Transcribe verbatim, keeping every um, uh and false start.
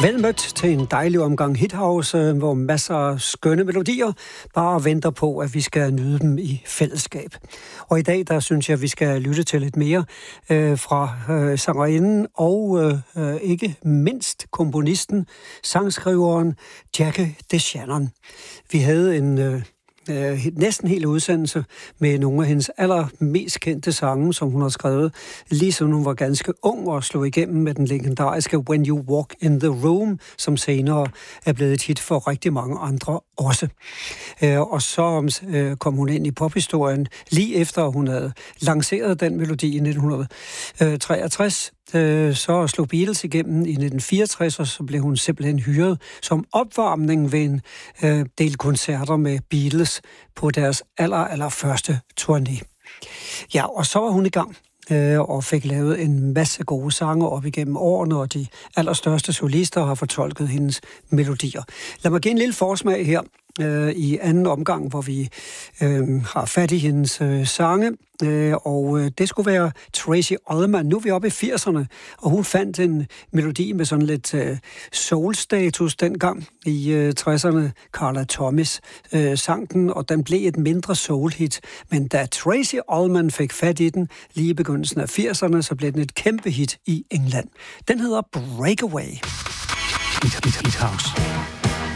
Vel mødt til en dejlig omgang Hithouse, hvor masser af skønne melodier bare venter på, at vi skal nyde dem i fællesskab. Og i dag, der synes jeg, at vi skal lytte til lidt mere øh, fra øh, sangerinden og øh, ikke mindst komponisten, sangskriveren Jackie DeShannon. Vi havde en øh, øh, næsten hel udsendelse med nogle af hendes allermest kendte sange, som hun har skrevet, lige siden hun var ganske ung og slog igennem med den legendariske When You Walk in the Room, som senere er blevet et hit for rigtig mange andre også. Øh, og så øh, kom hun ind i pophistorien lige efter, hun havde lanceret den melodi i nitten treogtres. Øh, så slog Beatles igennem i nitten fireogtres, og så blev hun simpelthen hyret som opvarmning ved en øh, del koncerter med Beatles på deres aller, aller første turné. Ja, og så var hun i gang øh, og fik lavet en masse gode sange op igennem årene, og de allerstørste solister har fortolket hendes melodier. Lad mig give en lille forsmag her øh, i anden omgang, hvor vi øh, har fat i hendes øh, sange, øh, og øh, det skulle være Tracey Ullman. Nu er vi oppe i firserne, og hun fandt en melodi med sådan lidt øh, soul-status dengang i øh, tresserne. Carla Thomas øh, sang den, og den blev et mindre soul-hit. Men da Tracey Ullman fik fat i den lige i begyndelsen af firserne, så blev den et kæmpe hit i England. Den hedder Breakaway. Hithouse.